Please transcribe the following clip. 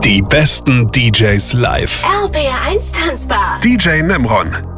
Die besten DJs live. RPR 1 Tanzbar. DJ Nemron.